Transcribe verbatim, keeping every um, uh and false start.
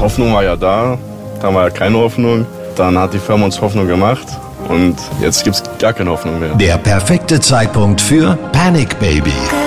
Hoffnung war ja da, da war ja keine Hoffnung. Dann hat die Firma uns Hoffnung gemacht und jetzt gibt es gar keine Hoffnung mehr. Der perfekte Zeitpunkt für Panic Baby.